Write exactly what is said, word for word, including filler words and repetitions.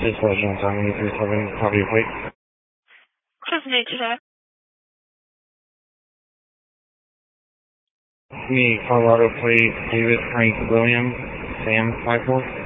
Dispatch on time one three seven, copy your plate. What's the name today? Me, Colorado plate, David Frank William, Sam five four.